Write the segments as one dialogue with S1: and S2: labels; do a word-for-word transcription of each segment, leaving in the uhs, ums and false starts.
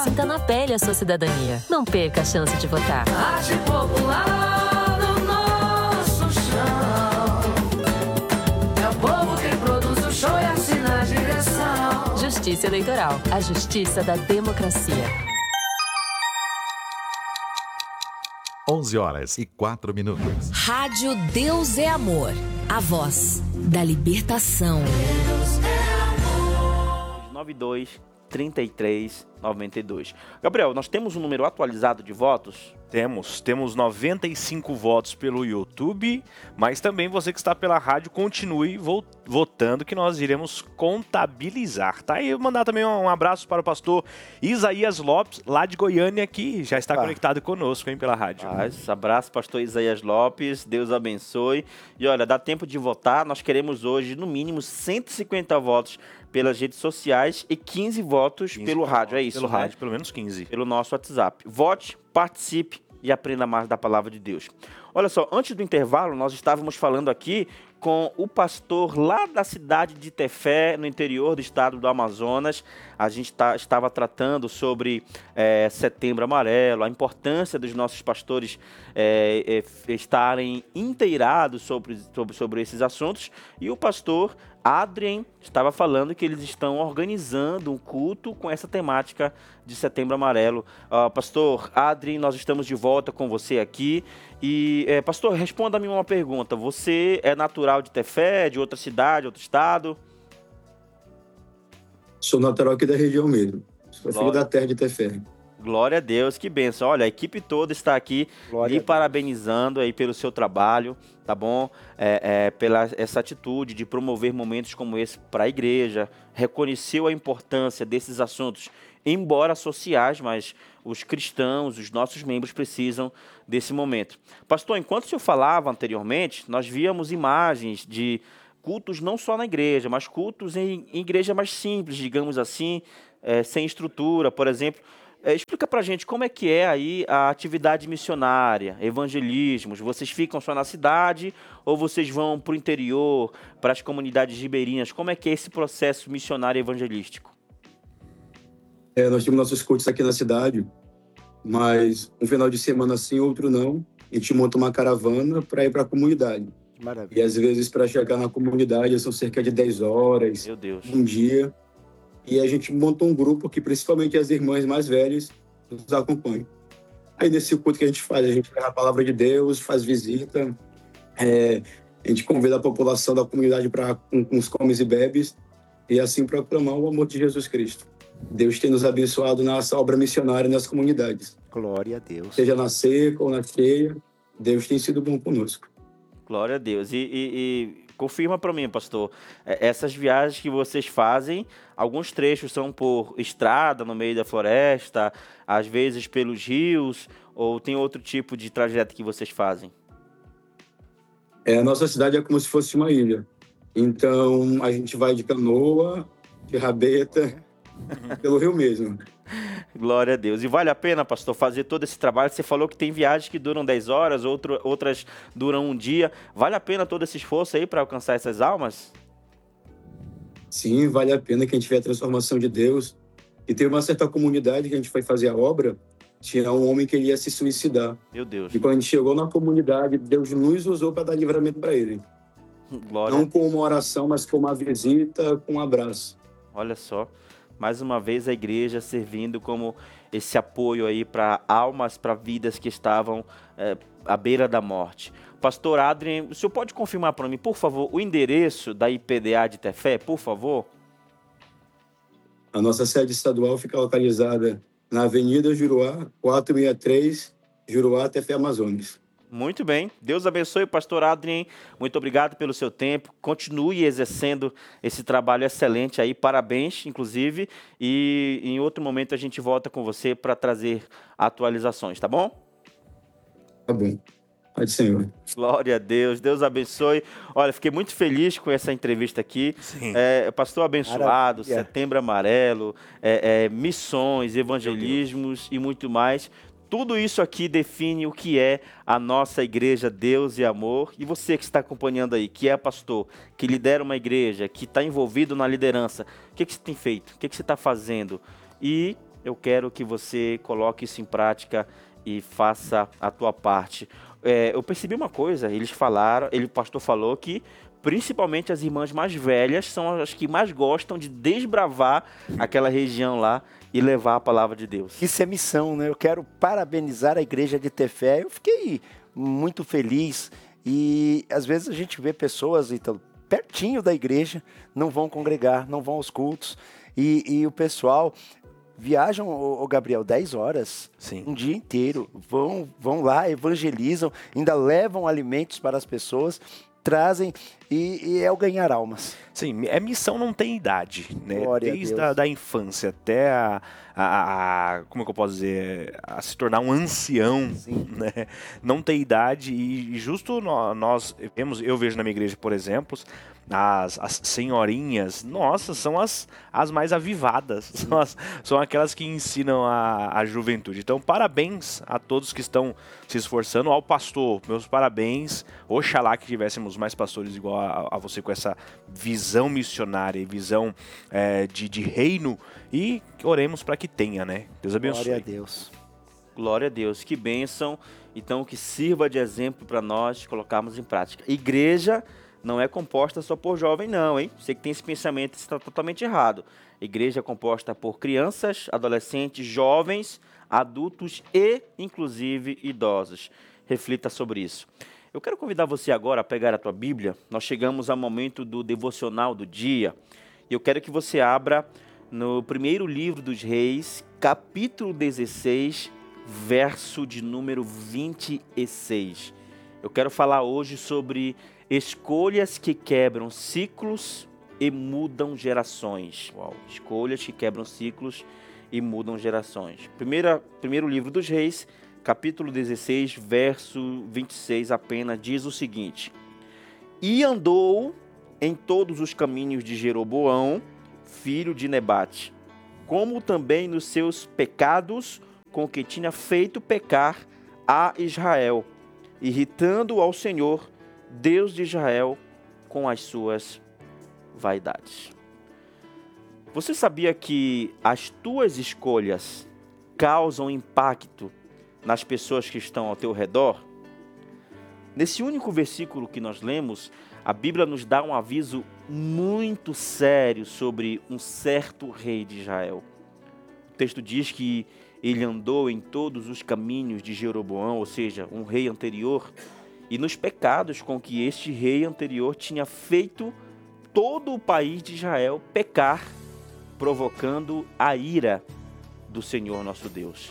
S1: Sinta na pele a sua cidadania. Não perca a chance de votar.
S2: Arte popular no nosso chão. É o povo quem produz o show e assina a direção.
S1: Justiça Eleitoral. A justiça da democracia.
S3: onze horas e quatro minutos.
S4: Rádio Deus é Amor. A voz da libertação.
S2: Deus é amor.
S5: nove dois, trinta e três, noventa e dois. Gabriel, nós temos um número atualizado de votos?
S6: Temos, temos noventa e cinco votos pelo YouTube, mas também você que está pela rádio, continue vo- votando que nós iremos contabilizar, tá? E mandar também um abraço para o pastor Isaías Lopes, lá de Goiânia, que já está ah. conectado conosco, hein, pela rádio.
S5: Ah, abraço, pastor Isaías Lopes, Deus abençoe. E olha, dá tempo de votar, nós queremos hoje, no mínimo, cento e cinquenta votos pelas redes sociais e quinze votos quinze pelo rádio, é isso,
S6: Pelo
S5: né?
S6: rádio, pelo menos quinze.
S5: Pelo nosso WhatsApp. Vote, participe e aprenda mais da palavra de Deus. Olha só, antes do intervalo, nós estávamos falando aqui com o pastor lá da cidade de Tefé, no interior do estado do Amazonas. A gente tá, estava tratando sobre é, Setembro Amarelo, a importância dos nossos pastores é, é, estarem inteirados sobre, sobre, sobre esses assuntos. E o pastor Adrien estava falando que eles estão organizando um culto com essa temática de Setembro Amarelo. Uh, pastor Adrien, nós estamos de volta com você aqui. E, é, pastor, responda-me uma pergunta. Você é natural de Tefé, de outra cidade, outro estado?
S7: Sou natural aqui da região mesmo. Sou filho da terra de Tefé.
S5: Glória a Deus, que bênção. Olha, a equipe toda está aqui Glória lhe parabenizando aí pelo seu trabalho, tá bom? É, é, pela essa atitude de promover momentos como esse para a igreja. Reconheceu a importância desses assuntos, embora sociais, mas os cristãos, os nossos membros precisam desse momento. Pastor, enquanto o senhor falava anteriormente, nós víamos imagens de cultos não só na igreja, mas cultos em, em igreja mais simples, digamos assim, é, sem estrutura, por exemplo. É, explica pra gente como é que é aí a atividade missionária, evangelismos. Vocês ficam só na cidade ou vocês vão para o interior, para as comunidades ribeirinhas? Como é que é esse processo missionário evangelístico?
S7: É, nós temos nossos cultos aqui na cidade, mas um final de semana sim, outro não. A gente monta uma caravana para ir para a comunidade.
S5: Maravilha.
S7: E às vezes para chegar na comunidade são cerca de dez horas,
S5: Meu Deus.
S7: um dia. E a gente monta um grupo que principalmente as irmãs mais velhas nos acompanham. Aí nesse culto que a gente faz, a gente pega a palavra de Deus, faz visita, é, a gente convida a população da comunidade para com, com os comes e bebes e assim proclamar o amor de Jesus Cristo. Deus tem nos abençoado nessa obra missionária nas comunidades.
S6: Glória a Deus.
S7: Seja na seca ou na cheia, Deus tem sido bom conosco.
S5: Glória a Deus. E, e, e confirma para mim, pastor, essas viagens que vocês fazem, alguns trechos são por estrada, no meio da floresta, às vezes pelos rios, ou tem outro tipo de trajeto que vocês fazem?
S7: É, a nossa cidade é como se fosse uma ilha. Então, a gente vai de canoa, de rabeta, pelo rio mesmo.
S5: Glória a Deus. E vale a pena, pastor, fazer todo esse trabalho? Você falou que tem viagens que duram dez horas, outro, outras duram um dia. Vale a pena todo esse esforço aí para alcançar essas almas?
S7: Sim, vale a pena que a gente vê a transformação de Deus. E tem uma certa comunidade que a gente foi fazer a obra, tinha um homem que ele ia se suicidar.
S5: Meu Deus.
S7: E quando a gente chegou na comunidade, Deus nos usou para dar livramento para ele.
S5: Glória.
S7: Não com uma oração, mas com uma visita, com um abraço.
S5: Olha só. Mais uma vez a igreja servindo como esse apoio aí para almas, para vidas que estavam é, à beira da morte. Pastor Adrien, o senhor pode confirmar para mim, por favor, o endereço da I P D A de Tefé, por favor?
S7: A nossa sede estadual fica localizada na Avenida Juruá, quatrocentos e sessenta e três, Juruá, Tefé, Amazonas.
S5: Muito bem. Deus abençoe o pastor Adrien. Muito obrigado pelo seu tempo. Continue exercendo esse trabalho excelente aí. Parabéns, inclusive. E em outro momento a gente volta com você para trazer atualizações, tá bom?
S7: Tá bom. Pode, Senhor.
S5: Glória a Deus. Deus abençoe. Olha, fiquei muito feliz com essa entrevista aqui.
S6: Sim.
S5: É, pastor abençoado,
S6: Maravilha.
S5: Setembro Amarelo, é, é, missões, evangelismos e muito mais. Tudo isso aqui define o que é a nossa igreja Deus e Amor. E você que está acompanhando aí, que é pastor, que lidera uma igreja, que está envolvido na liderança, o que, que você tem feito? O que, que você está fazendo? E eu quero que você coloque isso em prática e faça a tua parte. É, eu percebi uma coisa, eles falaram, ele, o pastor falou que principalmente as irmãs mais velhas são as que mais gostam de desbravar aquela região lá e levar a palavra de Deus.
S8: Isso é missão, né? Eu quero parabenizar a igreja de Tefé. Eu fiquei muito feliz e às vezes a gente vê pessoas então, pertinho da igreja, não vão congregar, não vão aos cultos e, e o pessoal viajam, o Gabriel, dez horas,
S6: Sim.
S8: um dia inteiro, vão, vão lá, evangelizam, ainda levam alimentos para as pessoas, trazem e, e é o ganhar almas.
S6: Sim, a missão não tem idade, né?
S8: Glória a
S6: Desde
S8: Deus.
S6: a da infância até a, a, a- como é que eu posso dizer, a se tornar um ancião, né? Não tem idade e, e justo nó- nós vemos, eu vejo na minha igreja, por exemplo, as, as senhorinhas, nossa, são as, as mais avivadas, são, as- são aquelas que ensinam a, a juventude. Então, parabéns a todos que estão se esforçando, ao pastor, meus parabéns, oxalá que tivéssemos mais pastores igual a, a você com essa visão missionária e visão eh, de, de reino e oremos para que tenha, né? Deus abençoe.
S8: Glória a Deus.
S5: Glória a Deus, que bênção. Então, que sirva de exemplo para nós colocarmos em prática. Igreja não é composta só por jovem, não, hein? Você que tem esse pensamento está totalmente errado. Igreja é composta por crianças, adolescentes, jovens, adultos e, inclusive, idosos. Reflita sobre isso. Eu quero convidar você agora a pegar a tua Bíblia. Nós chegamos ao momento do devocional do dia. E eu quero que você abra no primeiro livro dos Reis, capítulo dezesseis, verso de número vinte e seis. Eu quero falar hoje sobre escolhas que quebram ciclos e mudam gerações. Uau. Escolhas que quebram ciclos e mudam gerações. Primeira, primeiro livro dos Reis, capítulo dezesseis, verso vinte e seis apenas, diz o seguinte: E andou em todos os caminhos de Jeroboão, filho de Nebate, como também nos seus pecados, com que tinha feito pecar a Israel, irritando ao Senhor, Deus de Israel, com as suas vaidades. Você sabia que as tuas escolhas causam impacto nas pessoas que estão ao teu redor? Nesse único versículo que nós lemos, a Bíblia nos dá um aviso muito sério sobre um certo rei de Israel. O texto diz que ele andou em todos os caminhos de Jeroboão, ou seja, um rei anterior, e nos pecados com que este rei anterior tinha feito todo o país de Israel pecar, provocando a ira do Senhor nosso Deus.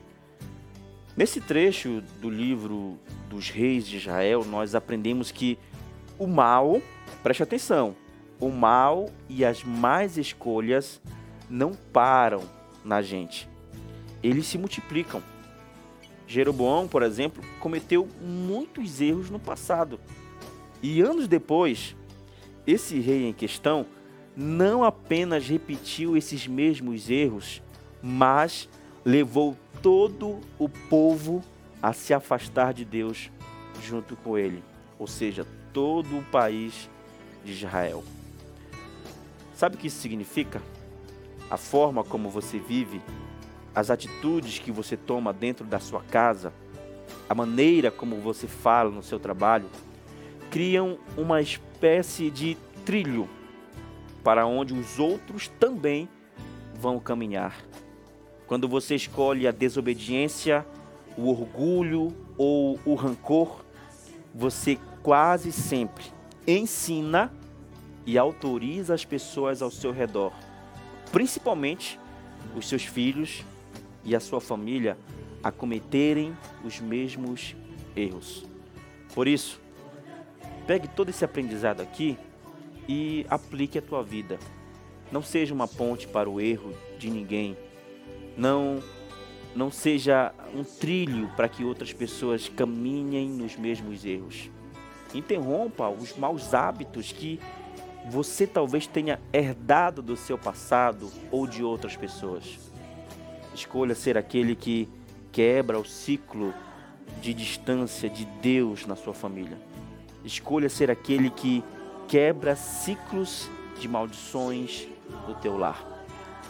S5: Nesse trecho do livro dos Reis de Israel, nós aprendemos que o mal, preste atenção, o mal e as más escolhas não param na gente. Eles se multiplicam. Jeroboão, por exemplo, cometeu muitos erros no passado. E anos depois, esse rei em questão não apenas repetiu esses mesmos erros, mas levou todo o povo a se afastar de Deus junto com ele. Ou seja, todo o país de Israel. Sabe o que isso significa? A forma como você vive, as atitudes que você toma dentro da sua casa, a maneira como você fala no seu trabalho, criam uma espécie de trilho para onde os outros também vão caminhar. Quando você escolhe a desobediência, o orgulho ou o rancor, você quase sempre ensina e autoriza as pessoas ao seu redor, principalmente os seus filhos e a sua família, a cometerem os mesmos erros. Por isso, pegue todo esse aprendizado aqui e aplique à tua vida. Não seja uma ponte para o erro de ninguém. Não, não seja um trilho para que outras pessoas caminhem nos mesmos erros. Interrompa os maus hábitos que você talvez tenha herdado do seu passado ou de outras pessoas. Escolha ser aquele que quebra o ciclo de distância de Deus na sua família. Escolha ser aquele que quebra ciclos de maldições do teu lar.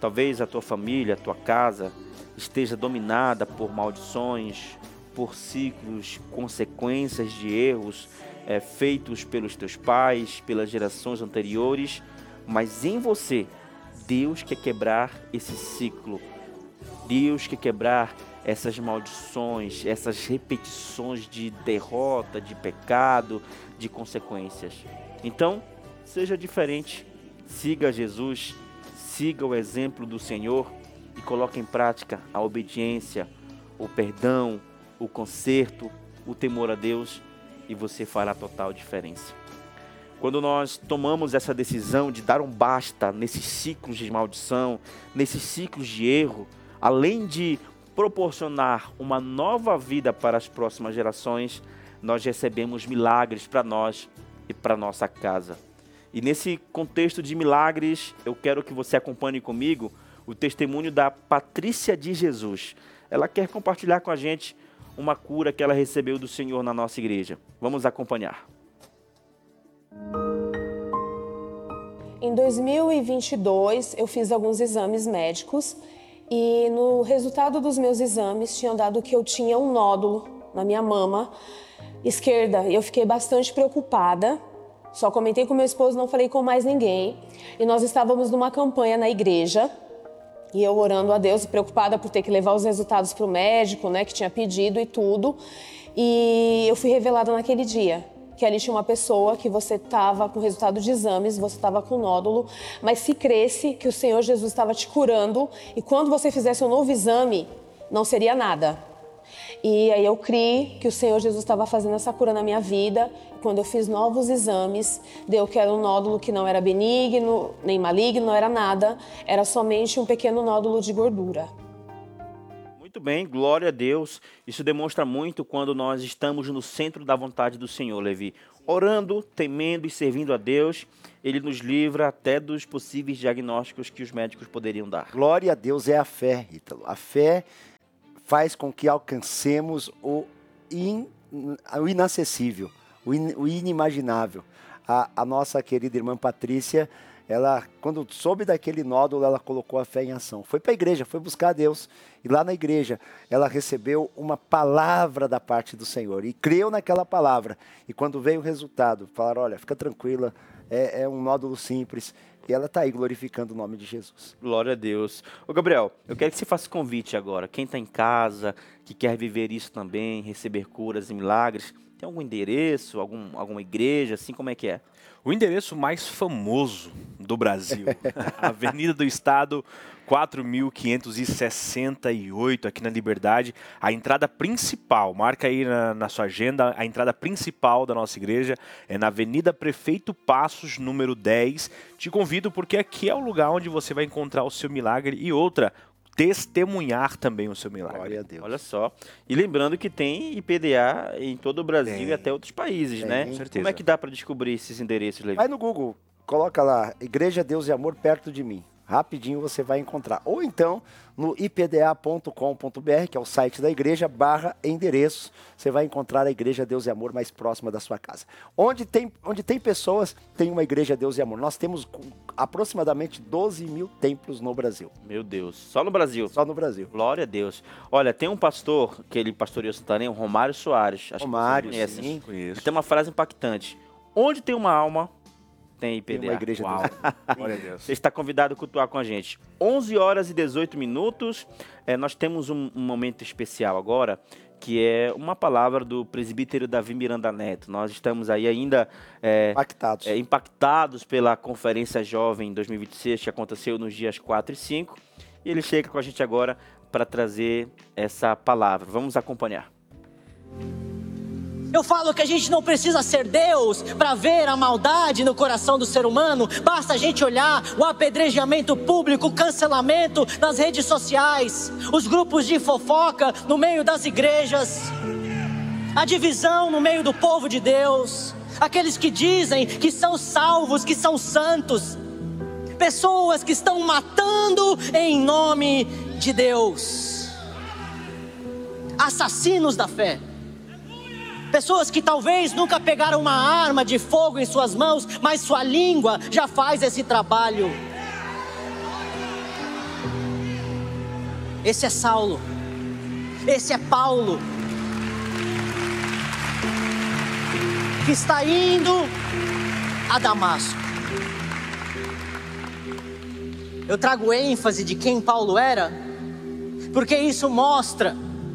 S5: Talvez a tua família, a tua casa esteja dominada por maldições, por ciclos, consequências de erros é, feitos pelos teus pais, pelas gerações anteriores, mas em você, Deus quer quebrar esse ciclo. Deus quer quebrar essas maldições, essas repetições de derrota, de pecado, de consequências. Então, seja diferente, siga Jesus, siga o exemplo do Senhor e coloque em prática a obediência, o perdão, o conserto, o temor a Deus, e você fará total diferença. Quando nós tomamos essa decisão de dar um basta nesses ciclos de maldição, nesses ciclos de erro, além de proporcionar uma nova vida para as próximas gerações, nós recebemos milagres para nós e para nossa casa. E nesse contexto de milagres, eu quero que você acompanhe comigo o testemunho da Patrícia de Jesus. Ela quer compartilhar com a gente uma cura que ela recebeu do Senhor na nossa igreja. Vamos acompanhar.
S9: Em dois mil e vinte e dois, eu fiz alguns exames médicos e no resultado dos meus exames tinham dado que eu tinha um nódulo na minha mama esquerda. E eu fiquei bastante preocupada. Só comentei com meu esposo, não falei com mais ninguém. E nós estávamos numa campanha na igreja. E eu orando a Deus, preocupada por ter que levar os resultados para o médico, né, que tinha pedido e tudo. E eu fui revelada naquele dia que ali tinha uma pessoa que você estava com resultado de exames, você estava com nódulo, mas se cresce que o Senhor Jesus estava te curando e quando você fizesse um novo exame, não seria nada. E aí eu criei que o Senhor Jesus estava fazendo essa cura na minha vida. Quando eu fiz novos exames, deu que era um nódulo que não era benigno, nem maligno, não era nada. Era somente um pequeno nódulo de gordura.
S5: Muito bem, glória a Deus. Isso demonstra muito quando nós estamos no centro da vontade do Senhor, Levi. Orando, temendo e servindo a Deus, Ele nos livra até dos possíveis diagnósticos que os médicos poderiam dar.
S8: Glória a Deus é a fé, Ítalo. A fé faz com que alcancemos o, in, o inacessível, o, in, o inimaginável. A, a nossa querida irmã Patrícia, ela, quando soube daquele nódulo, ela colocou a fé em ação. Foi para a igreja, foi buscar a Deus. E lá na igreja, ela recebeu uma palavra da parte do Senhor. E creu naquela palavra. E quando veio o resultado, falaram, olha, fica tranquila, é, é um nódulo simples. E ela está aí glorificando o nome de Jesus.
S5: Glória a Deus. Ô Gabriel, eu quero que você faça convite agora. Quem está em casa, que quer viver isso também, receber curas e milagres, tem algum endereço, algum, alguma igreja, assim, como é que é?
S6: O endereço mais famoso do Brasil, Avenida do Estado, quatro mil quinhentos e sessenta e oito, aqui na Liberdade. A entrada principal, marca aí na, na sua agenda, a entrada principal da nossa igreja é na Avenida Prefeito Passos, número dez. Te convido porque aqui é o lugar onde você vai encontrar o seu milagre e outra, testemunhar também o seu milagre.
S8: Glória a Deus.
S5: Olha só. E lembrando que tem I P D A em todo o Brasil
S6: Tem.
S5: e até outros países,
S8: Tem,
S5: né?
S8: com
S6: certeza.
S5: Como é que dá para descobrir esses endereços, Levi?
S8: Vai no Google, coloca lá, Igreja Deus e Amor perto de mim. Rapidinho você vai encontrar. Ou então, no i p d a ponto com ponto b r, que é o site da igreja, barra endereços, você vai encontrar a Igreja Deus e Amor mais próxima da sua casa. Onde tem, onde tem pessoas, tem uma Igreja Deus e Amor. Nós temos aproximadamente doze mil templos no Brasil.
S5: Meu Deus, só no Brasil?
S8: Só no Brasil.
S5: Glória a Deus. Olha, tem um pastor, que ele pastoreou Santarém, o Romário Soares. Acho
S8: Romário,
S5: que vocês
S8: sim.
S5: conhecem.
S6: Conheço.
S5: Tem uma frase impactante. Onde tem uma alma, tem I P D A.
S8: Tem uma Igreja
S6: Uau.
S8: Deus.
S6: Glória a Deus.
S5: Você está convidado a cultuar com a gente. onze horas e dezoito minutos. É, nós temos um, um momento especial agora, que é uma palavra do presbítero Davi Miranda Neto. Nós estamos aí ainda é,
S8: Impactados.
S5: é, impactados pela Conferência Jovem dois mil e vinte e seis, que aconteceu nos dias quatro e cinco. E ele chega com a gente agora para trazer essa palavra. Vamos acompanhar.
S10: Eu falo que a gente não precisa ser Deus para ver a maldade no coração do ser humano. Basta a gente olhar o apedrejamento público, o cancelamento nas redes sociais, os grupos de fofoca no meio das igrejas, a divisão no meio do povo de Deus, aqueles que dizem que são salvos, que são santos, pessoas que estão matando em nome de Deus, assassinos da fé. Pessoas que talvez nunca pegaram uma arma de fogo em suas mãos, mas sua língua já faz esse trabalho. Esse é Saulo. Esse é Paulo. Que está indo a Damasco. Eu trago ênfase de quem Paulo era, porque isso mostra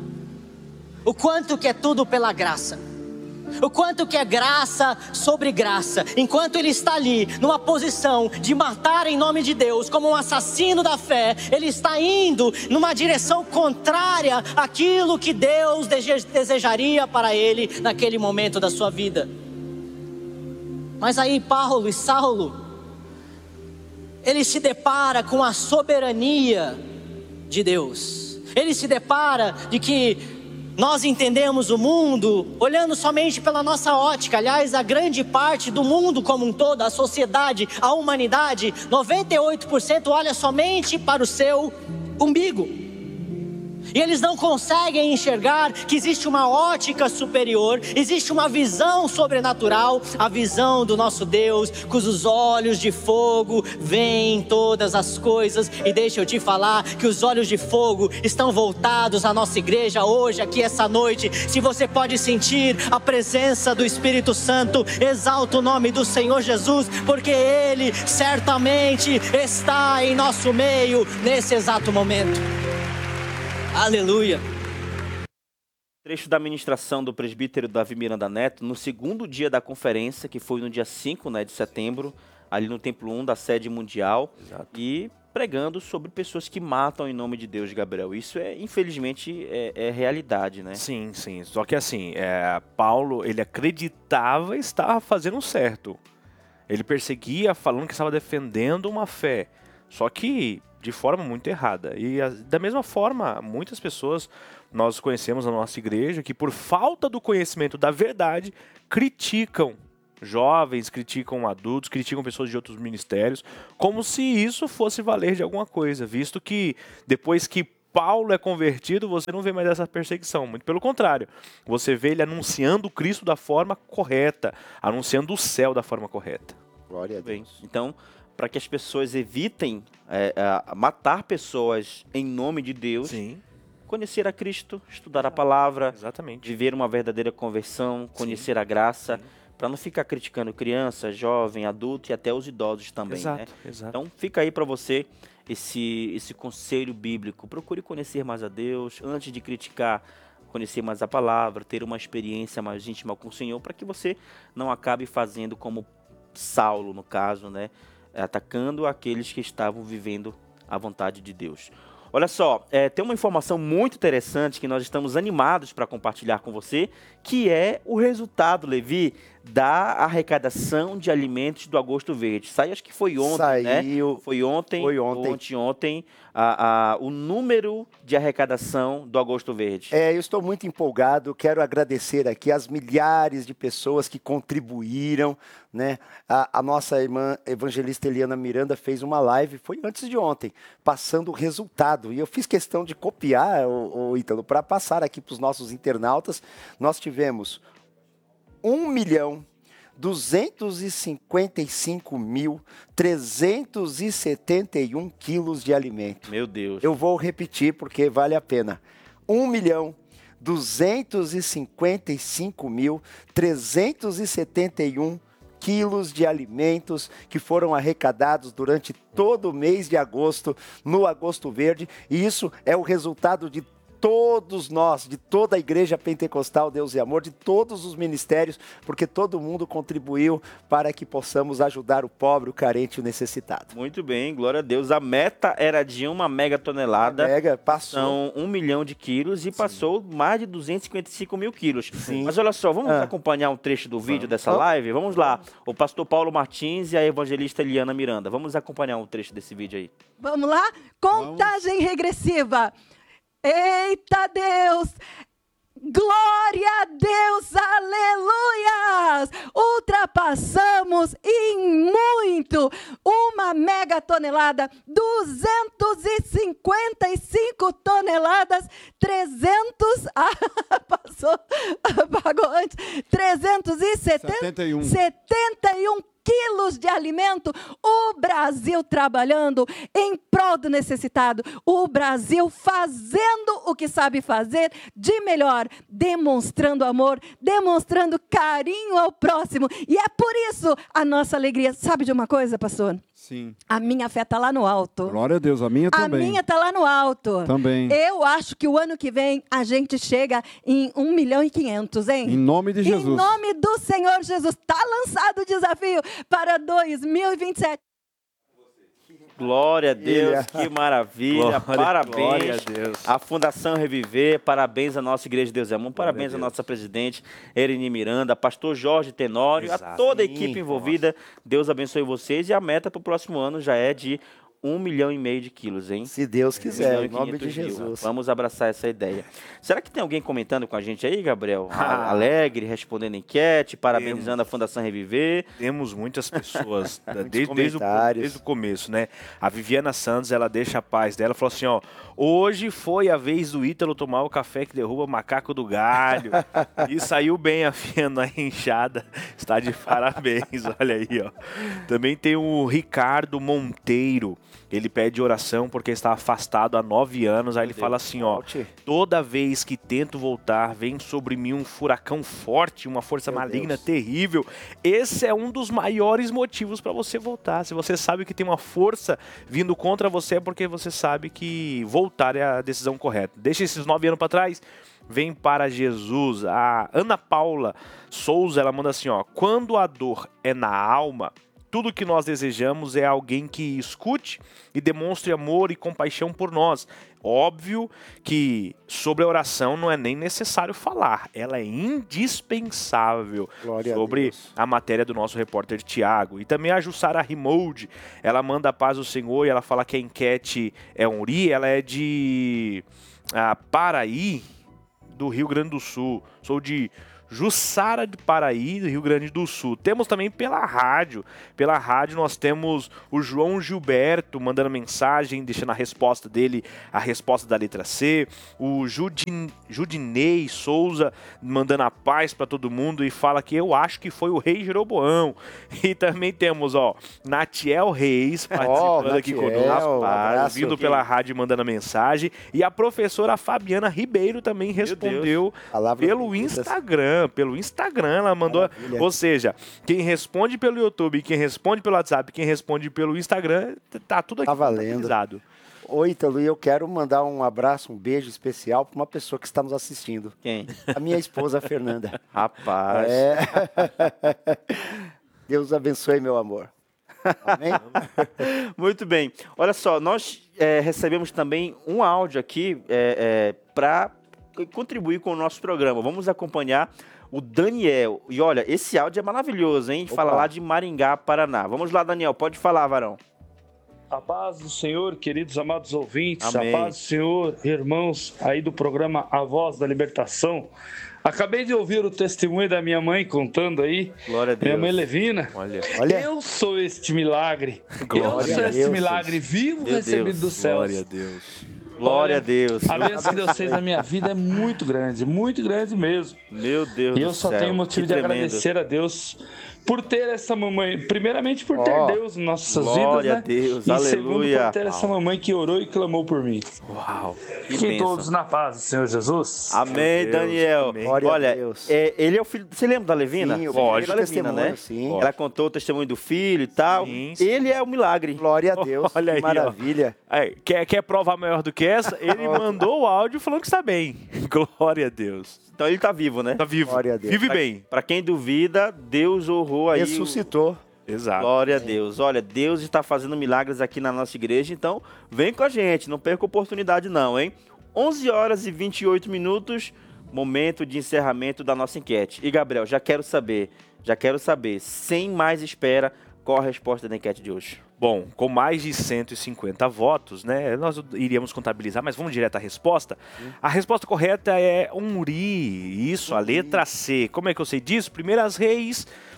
S10: o quanto que é tudo pela graça. O quanto que é graça sobre graça. Enquanto ele está ali, numa posição de matar em nome de Deus, como um assassino da fé, ele está indo numa direção contrária àquilo que Deus desejaria para ele naquele momento da sua vida. Mas aí Paulo e Saulo, ele se depara com a soberania de Deus. Ele se depara de que nós entendemos o mundo olhando somente pela nossa ótica. Aliás, a grande parte do mundo como um todo, a sociedade, a humanidade, noventa e oito por cento olha somente para o seu umbigo. E eles não conseguem enxergar que existe uma ótica superior, existe uma visão sobrenatural, a visão do nosso Deus, cujos olhos de fogo veem todas as coisas. E deixa eu te falar que os olhos de fogo estão voltados à nossa igreja hoje, aqui essa noite. Se você pode sentir a presença do Espírito Santo, exalta o nome do Senhor Jesus, porque Ele certamente está em nosso meio nesse exato momento. Aleluia.
S5: Trecho da ministração do presbítero Davi Miranda Neto, no segundo dia da conferência, que foi no dia cinco, né, de setembro, ali no Templo um da sede mundial. Exato. E pregando sobre pessoas que matam em nome de Deus, Gabriel. Isso, é, infelizmente, é, é realidade, né?
S6: Sim, sim. Só que assim, é, Paulo, ele acreditava e estava fazendo certo. Ele perseguia falando que estava defendendo uma fé. Só que de forma muito errada. E a, da mesma forma, muitas pessoas nós conhecemos na nossa igreja que por falta do conhecimento da verdade, criticam jovens, criticam adultos, criticam pessoas de outros ministérios, como se isso fosse valer de alguma coisa, visto que depois que Paulo é convertido, você não vê mais essa perseguição, muito pelo contrário, você vê ele anunciando o Cristo da forma correta, anunciando o céu da forma correta.
S5: Glória a Deus. Bem, então, para que as pessoas evitem é, é, matar pessoas em nome de Deus, sim, conhecer a Cristo, estudar a palavra, exatamente, viver uma verdadeira conversão, conhecer sim, a graça, para não ficar criticando criança, jovem, adulto e até os idosos também. Exato, né? Exato. Então fica aí para você esse, esse conselho bíblico. Procure conhecer mais a Deus, antes de criticar, conhecer mais a palavra, ter uma experiência mais íntima com o Senhor, para que você não acabe fazendo como Saulo, no caso, né? Atacando aqueles que estavam vivendo a vontade de Deus. Olha só, é, tem uma informação muito interessante que nós estamos animados para compartilhar com você, que é o resultado, Levi, da arrecadação de alimentos do Agosto Verde. Saiu, acho que foi ontem, Saiu, né? Foi ontem, foi ontem, ontem, ontem a, a, o número de arrecadação do Agosto Verde.
S8: É, eu estou muito empolgado, quero agradecer aqui as milhares de pessoas que contribuíram, né? A, a nossa irmã evangelista Eliana Miranda fez uma live, foi antes de ontem, passando o resultado. E eu fiz questão de copiar, o, o Ítalo, para passar aqui para os nossos internautas. Nós tivemos um milhão duzentos e cinquenta e cinco mil trezentos e setenta e um quilos de alimento.
S5: Meu Deus.
S8: Eu vou repetir porque vale a pena. um milhão duzentos e cinquenta e cinco mil trezentos e setenta e um quilos de alimentos que foram arrecadados durante todo o mês de agosto no Agosto Verde. E isso é o resultado de todos nós, de toda a Igreja Pentecostal Deus e Amor, de todos os ministérios, porque todo mundo contribuiu para que possamos ajudar o pobre, o carente e o necessitado.
S5: Muito bem, glória a Deus. A meta era de uma mega tonelada.
S8: A mega passou.
S5: São um milhão de quilos e Sim. passou mais de duzentos e cinquenta e cinco mil quilos. Sim. Mas olha só, vamos ah. acompanhar um trecho do vídeo vamos. dessa live? Vamos lá. O pastor Paulo Martins e a evangelista Eliana Miranda. Vamos acompanhar um trecho desse vídeo aí.
S11: Vamos lá? Contagem vamos. regressiva. Eita Deus, glória a Deus, aleluias! Ultrapassamos em muito uma mega tonelada, duzentos e cinquenta e cinco toneladas, trezentos, ah, passou, pagou antes, trezentos e setenta, setenta e um quilos de alimento. O Brasil trabalhando em prol do necessitado. O Brasil fazendo o que sabe fazer de melhor, demonstrando amor, demonstrando carinho ao próximo. E é por isso a nossa alegria. Sabe de uma coisa, pastor?
S12: Sim.
S11: A minha fé está lá no alto.
S12: Glória a Deus, a minha também.
S11: A minha está lá no alto.
S12: Também.
S11: Eu acho que o ano que vem a gente chega em um milhão e quinhentos, hein?
S12: Em nome de Jesus.
S11: Em nome do Senhor Jesus. Está lançado o desafio para dois mil e vinte e sete.
S5: Glória a Deus, que maravilha,
S6: Glória,
S5: parabéns
S6: glória a Deus.
S5: à Fundação Reviver, parabéns à nossa Igreja de Deus é Amor, parabéns à
S6: Deus.
S5: nossa presidente Erini Miranda, pastor Jorge Tenório,
S6: Exato.
S5: a toda a
S6: Sim,
S5: equipe envolvida, Deus abençoe vocês e a meta para o próximo ano já é de um milhão e meio de quilos, hein?
S8: Se Deus quiser, em nome de
S5: quinhentos mil.
S8: Jesus.
S5: Vamos abraçar essa ideia. Será que tem alguém comentando com a gente aí, Gabriel?
S6: Ah.
S5: Alegre, respondendo enquete, parabenizando a Fundação Reviver.
S6: Temos muitas pessoas, da-
S8: Muitos
S6: desde, desde, o,
S8: comentários.
S6: desde o começo, né? A Viviana Santos, ela deixa a paz dela, falou assim, ó, hoje foi a vez do Ítalo tomar o café que derruba o macaco do galho. E saiu bem afiando a enxada. Está de parabéns, olha aí, ó. Também tem o Ricardo Monteiro. Ele pede oração porque está afastado há nove anos. Aí ele fala assim, ó, toda vez que tento voltar, vem sobre mim um furacão forte, uma força
S8: Meu
S6: maligna
S8: Deus.
S6: terrível. Esse é um dos maiores motivos para você voltar. Se você sabe que tem uma força vindo contra você, é porque você sabe que voltar é a decisão correta. Deixa esses nove anos para trás, vem para Jesus. A Ana Paula Souza, ela manda assim, ó, quando a dor é na alma, tudo que nós desejamos é alguém que escute e demonstre amor e compaixão por nós. Óbvio que sobre a oração não é nem necessário falar, ela é indispensável.
S8: Glória a
S6: sobre
S8: Deus.
S6: a matéria do nosso repórter Tiago. E também a Jussara Rimold, ela manda a paz do Senhor e ela fala que a enquete é um uri, ela é de ah, Paraí, do Rio Grande do Sul. Sou de Jussara de Paraí, do Rio Grande do Sul. Temos também pela rádio. Pela rádio nós temos o João Gilberto mandando mensagem, deixando a resposta dele, a resposta da letra C. O Judin, Judinei Souza mandando a paz para todo mundo e fala que eu acho que foi o rei Jeroboão. E também temos, ó, Natiel Reis participando
S8: Oh,
S6: aqui
S8: Natiel,
S6: conosco,
S8: um abraço.
S6: vindo pela rádio mandando a mensagem. E a professora Fabiana Ribeiro também respondeu
S8: Palavras
S6: pelo
S8: bonitas.
S6: Instagram. Pelo Instagram, ela mandou.
S8: Maravilha.
S6: Ou seja, quem responde pelo YouTube, quem responde pelo WhatsApp, quem responde pelo Instagram, tá tudo aqui
S8: Tá valendo.
S6: contabilizado.
S8: Oi, Ítalo, e eu quero mandar um abraço, um beijo especial para uma pessoa que está nos assistindo.
S5: Quem?
S8: A minha esposa, Fernanda.
S5: Rapaz.
S8: É. Deus abençoe, meu amor. Amém?
S5: Muito bem. Olha só, nós é, recebemos também um áudio aqui é, é, para contribuir com o nosso programa. Vamos acompanhar o Daniel. E olha, esse áudio é maravilhoso, hein? Fala
S8: Opa.
S5: lá de Maringá, Paraná. Vamos lá, Daniel. Pode falar, varão.
S13: A paz do Senhor, queridos amados ouvintes,
S5: Amém.
S13: a paz do Senhor, irmãos aí do programa A Voz da Libertação. Acabei de ouvir o testemunho da minha mãe contando aí,
S5: Glória a Deus.
S13: minha mãe Levina.
S6: Olha.
S8: Olha.
S13: Eu sou este milagre,
S6: Glória
S13: eu sou
S8: a
S13: este
S8: Deus.
S13: milagre vivo
S5: Meu
S13: recebido
S5: Deus.
S13: dos céus.
S6: Glória a Deus.
S5: Glória
S13: Olha,
S5: a Deus.
S13: A bênção que Deus fez na minha vida é muito grande, muito grande mesmo.
S5: Meu Deus
S13: E eu
S5: do
S13: só
S5: céu.
S13: tenho motivo
S5: Que
S13: de
S5: tremendo.
S13: agradecer a Deus por ter essa mamãe, primeiramente por ter
S8: Ó,
S13: Deus em nossas
S5: glória
S13: vidas, né?
S5: a Deus,
S13: e segundo
S5: aleluia.
S13: por ter essa mamãe que orou e clamou por mim.
S6: Uau.
S5: Que
S13: Fiquem
S5: bênção.
S13: todos na paz do Senhor Jesus.
S5: Amém,
S6: Meu Deus,
S5: Daniel.
S6: amém.
S8: Glória a
S5: Olha,
S8: Deus.
S5: é, ele é o filho. Você lembra da Levina?
S8: Sim, o
S5: Lógico.
S8: primeiro
S5: Da Levina,
S8: testemunho,
S5: né?
S8: sim.
S5: Ela contou o testemunho do filho e tal.
S6: Sim, sim.
S5: Ele é o milagre.
S8: Glória a Deus,
S6: Olha
S8: que
S6: aí, ó.
S8: maravilha.
S6: Aí, quer, quer prova maior do que essa? Ele mandou o áudio falando que está bem. Glória a Deus.
S5: Então ele tá vivo, né?
S6: Tá vivo.
S8: Glória a Deus.
S6: Vive bem.
S5: Pra quem duvida, Deus honrou aí. o-
S8: Ressuscitou.
S6: Exato.
S5: Glória a Deus. Olha, Deus está fazendo milagres aqui na nossa igreja, então vem com a gente, não perca a oportunidade não, hein? onze horas e vinte e oito minutos, momento de encerramento da nossa enquete. E Gabriel, já quero saber, já quero saber, sem mais espera, qual a resposta da enquete de hoje?
S6: Bom, com mais de cento e cinquenta votos, né, nós iríamos contabilizar, mas vamos direto à resposta. A resposta correta é um uri, isso, a letra C. Como é que eu sei disso? Primeiras Reis,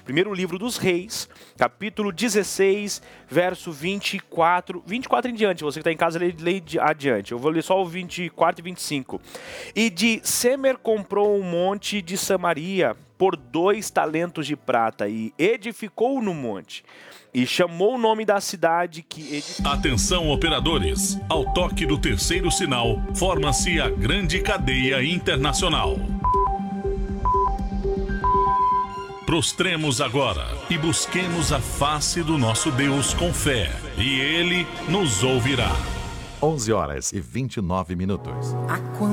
S6: Primeiro livro dos Reis, capítulo dezesseis, verso vinte e quatro. vinte e quatro em diante, você que está em casa, lê, lê adiante. Eu vou ler só o vinte e quatro e vinte e cinco. E de Semer comprou um monte de Samaria por dois talentos de prata e edificou no monte. E chamou o nome da cidade que edificou.
S12: Atenção, operadores. Ao toque do terceiro sinal, forma-se a grande cadeia internacional. Prostremos agora e busquemos a face do nosso Deus com fé, e Ele nos ouvirá.
S3: onze horas e vinte e nove minutos.